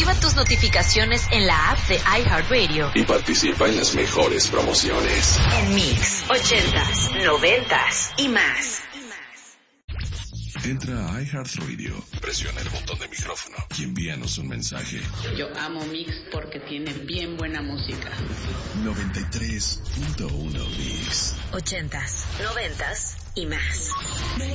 Activa tus notificaciones en la app de iHeartRadio y participa en las mejores promociones. En Mix, 80s, 90s y más. Entra a iHeartRadio, presiona el botón de micrófono y envíanos un mensaje. Yo amo Mix porque tiene bien buena música. 93.1 Mix. 80s, 90s y más.